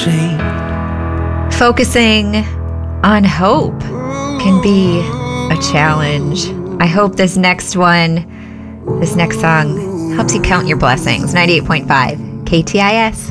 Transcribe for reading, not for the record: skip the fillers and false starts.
shame. Focusing on hope can be a challenge. I hope this next song helps you count your blessings. 98.5 KTIS.